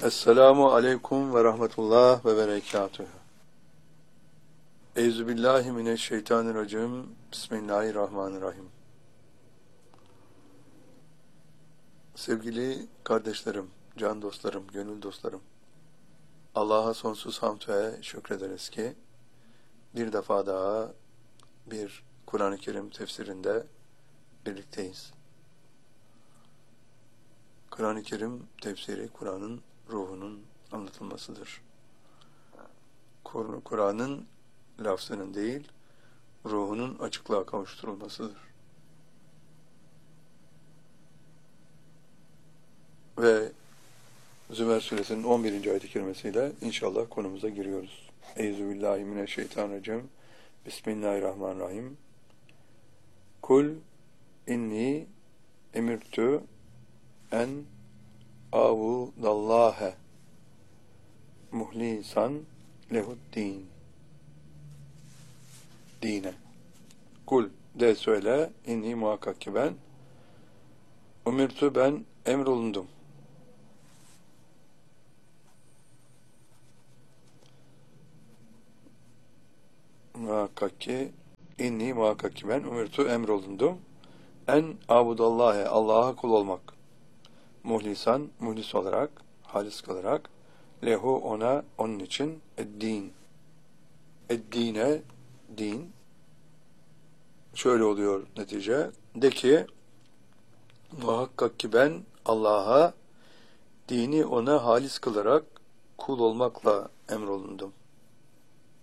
Esselamu aleyküm ve rahmetullah ve berekatuhu. Euzubillahimineşşeytanirracim. Bismillahirrahmanirrahim. Sevgili kardeşlerim, can dostlarım, gönül dostlarım, Allah'a sonsuz hamd ve şükrederiz ki bir defa daha bir Kur'an-ı Kerim tefsirinde birlikteyiz. Kur'an-ı Kerim tefsiri, Kur'an'ın ruhunun anlatılmasıdır. Kur'an'ın lafzının değil, ruhunun açıklığa kavuşturulmasıdır. Ve Zümer suresinin 11. ayet-i kerimesiyle inşallah konumuza giriyoruz. Euzubillahimineşşeytanirracim. Bismillahirrahmanirrahim. Kul inni emirtu en avudallâhe muhlisan lehuddin. Dine. Kul de söyle, inni muhakkak ki ben, umirtu ben emrolundum. Muhakkak ki, inni muhakkak ki ben, umirtu emrolundum. En abudallâhe, Allah'a kul olmak. Muhlisan, muhlis olarak, halis kalarak, lehu ona, onun için, eddin. Eddine, din. Şöyle oluyor netice. De ki, muhakkak ki ben Allah'a, dini ona halis kılarak kul olmakla emrolundum.